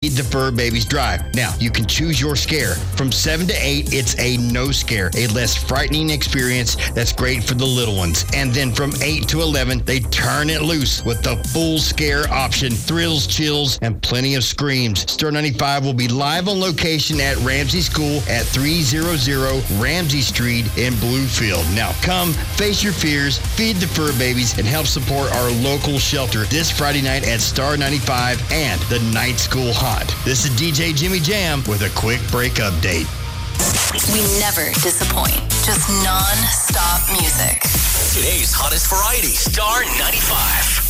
Feed the Fur Babies Drive. Now, you can choose your scare. From 7 to 8, it's a no scare, a less frightening experience that's great for the little ones. And then from 8 to 11, they turn it loose with the full scare option, thrills, chills, and plenty of screams. Star 95 will be live on location at Ramsey School at 300 Ramsey Street in Bluefield. Now come, face your fears, feed the fur babies, and help support our local shelter this Friday night at Star 95 and the Night School Haunt. This is DJ Jimmy Jam with a quick break update. We never disappoint. Just non-stop music. Today's hottest variety, Star 95.